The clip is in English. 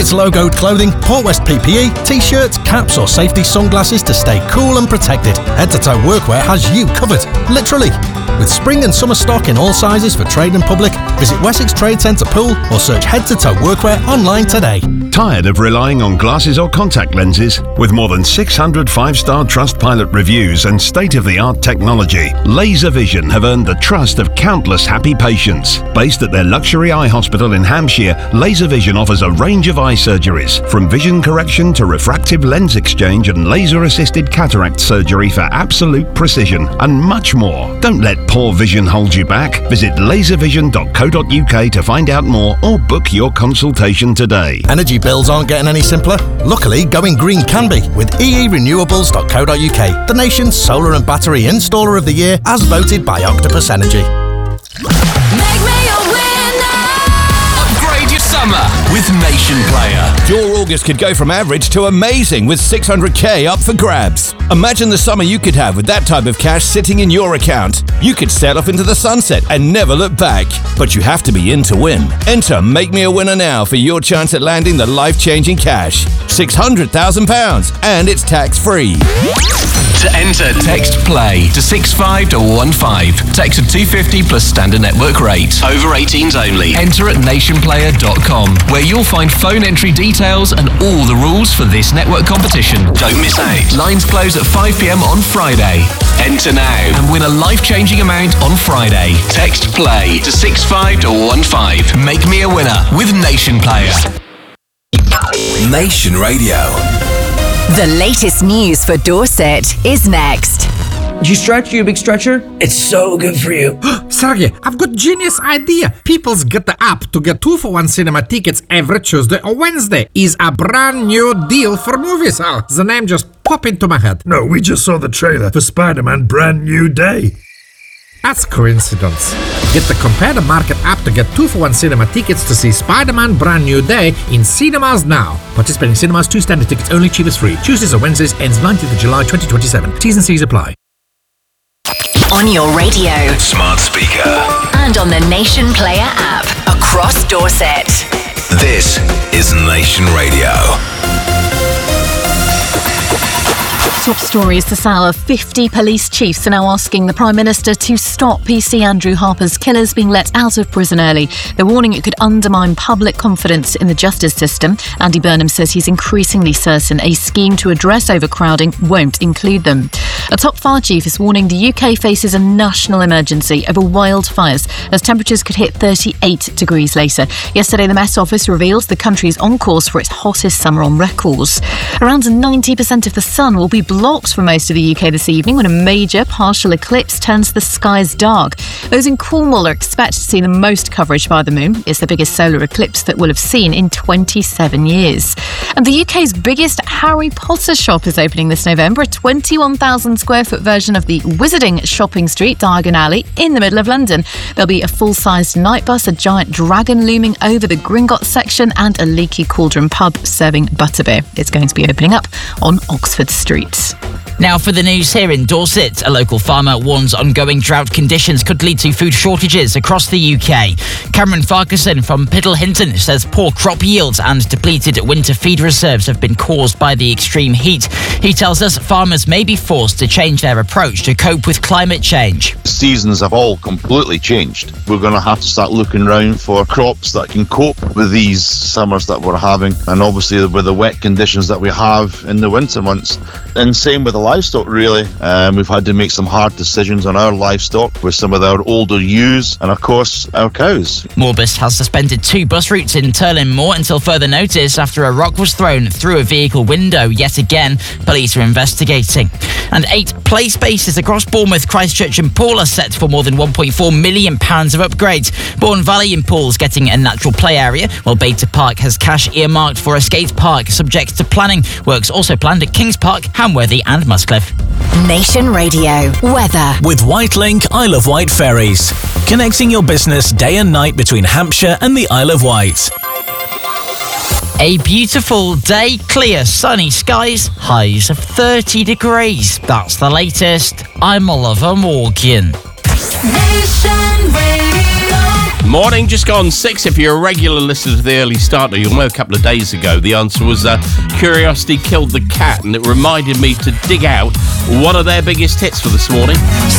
Tickets logoed clothing, Port West PPE, t-shirts, caps or safety sunglasses to stay cool and protected. Head to Toe Workwear has you covered, literally. With spring and summer stock in all sizes for trade and public, visit Wessex Trade Centre Pool or search Head to Toe Workwear online today. Tired of relying on glasses or contact lenses? With more than 600 five-star Trustpilot reviews and state-of-the-art technology, Laser Vision have earned the trust of countless happy patients. Based at their luxury eye hospital in Hampshire, Laser Vision offers a range of eye surgeries, from vision correction to refractive lens exchange and laser-assisted cataract surgery for absolute precision, and much more. Don't let poor vision hold you back. Visit laservision.co.uk to find out more or book your consultation today. Energy bills aren't getting any simpler. Luckily, going green can be with eerenewables.co.uk, the nation's solar and battery installer of the year as voted by Octopus Energy. Make me a winner. Upgrade your summer with Nation Player. Your August could go from average to amazing with 600k up for grabs. Imagine the summer you could have with that type of cash sitting in your account. You could sail off into the sunset and never look back. But you have to be in to win. Enter Make Me a Winner now for your chance at landing the life-changing cash. £600,000 and it's tax-free. To enter, text PLAY to 65215. Text to 250 plus standard network rate. Over 18s only. Enter at nationplayer.com, where you'll find phone entry details and all the rules for this network competition. Don't miss out. Lines close at 5 p.m. on Friday. Enter now and win a life-changing amount on Friday. Text PLAY to 65215. Make me a winner with Nation Player. Nation Radio. The latest news for Dorset is next. Do you stretch, you big stretcher? It's so good for you. Sergey, I've got genius idea. People's Get the App to get 2-for-1 cinema tickets every Tuesday or Wednesday is a brand new deal for movies. Oh, the name just popped into my head. No, we just saw the trailer for Spider-Man Brand New Day. That's coincidence. Get the Compare the Market app to get 2-for-1 cinema tickets to see Spider-Man Brand New Day in cinemas now. Participating cinemas, 2 standard tickets only, cheapest free. Tuesdays or Wednesdays, ends 19th of July 2027. T's and C's apply. On your radio, Smart speaker, and on the Nation Player app across Dorset. This is Nation Radio. Top story is this hour. 50 police chiefs are now asking the Prime Minister to stop PC Andrew Harper's killers being let out of prison early. They're warning it could undermine public confidence in the justice system. Andy Burnham says he's increasingly certain a scheme to address overcrowding won't include them. A top fire chief is warning the UK faces a national emergency over wildfires as temperatures could hit 38 degrees later. Yesterday, the Met Office reveals the country is on course for its hottest summer on record. Around 90% of the sun will be blocked for most of the UK this evening when a major partial eclipse turns the skies dark. Those in Cornwall are expected to see the most coverage by the moon. It's the biggest solar eclipse that we'll have seen in 27 years. And the UK's biggest Harry Potter shop is opening this November, a 21,000 square foot version of the Wizarding Shopping Street, Diagon Alley, in the middle of London. There'll be a full-sized night bus, a giant dragon looming over the Gringotts section, and a leaky cauldron pub serving butterbeer. It's going to be opening up on Oxford Street. Now for the news here in Dorset. A local farmer warns ongoing drought conditions could lead to food shortages across the UK. Cameron Farquharson from Piddle Hinton says poor crop yields and depleted winter feed reserves have been caused by the extreme heat. He tells us farmers may be forced to change their approach to cope with climate change. Seasons have all completely changed. We're going to have to start looking around for crops that can cope with these summers that we're having, and obviously with the wet conditions that we have in the winter months. And same with the livestock, really. We've had to make some hard decisions on our livestock with some of our older ewes and, of course, our cows. Morbus has suspended 2 bus routes in Turlin Moor until further notice after a rock was thrown through a vehicle window yet again. Police are investigating. And 8 play spaces across Bournemouth, Christchurch and Poole are set for more than £1.4 million of upgrades. Bourne Valley in Poole's getting a natural play area, while Beta Park has cash earmarked for a skate park subject to planning. Works also planned at Kings Park, Hamworthy and Muscliffe. Nation Radio weather with Whitelink Isle of Wight ferries, connecting your business day and night between Hampshire and the Isle of Wight. A beautiful day, clear sunny skies, highs of 30 degrees. That's the latest. I'm Oliver Morgan. Nation Radio. Morning, just gone 6. If you're a regular listener to the early starter, you'll know a couple of days ago the answer was Curiosity Killed the Cat, and it reminded me to dig out one of their biggest hits for this morning.